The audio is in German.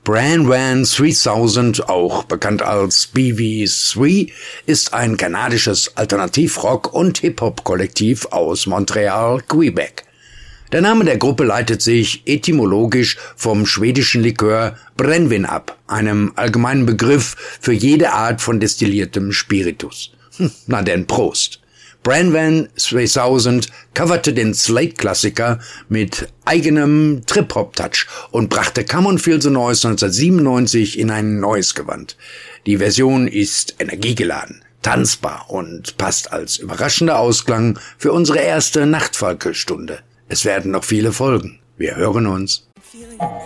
Branvan 3000, auch bekannt als BV3, ist ein kanadisches Alternativrock- und Hip-Hop-Kollektiv aus Montreal, Quebec. Der Name der Gruppe leitet sich etymologisch vom schwedischen Likör Brännvin ab, einem allgemeinen Begriff für jede Art von destilliertem Spiritus. Na denn, Prost! Branvan 3000 coverte den Slate-Klassiker mit eigenem Trip-Hop-Touch und brachte Come On Feel the Noise 1997 in ein neues Gewand. Die Version ist energiegeladen, tanzbar und passt als überraschender Ausklang für unsere erste Nachtfalke-Stunde. Es werden noch viele folgen. Wir hören uns.